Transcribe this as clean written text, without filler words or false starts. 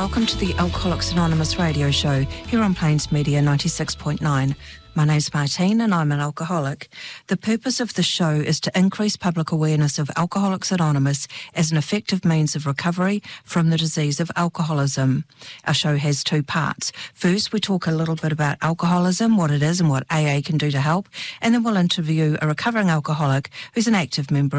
welcome to the Alcoholics Anonymous radio show here on Plains Media 96.9. My name's Martine and I'm an alcoholic. The purpose of the show is to increase public awareness of Alcoholics Anonymous as an effective means of recovery from the disease of alcoholism. Our show has two parts. First, we talk a little bit about alcoholism, what it is and what AA can do to help, and then we'll interview a recovering alcoholic who's an active member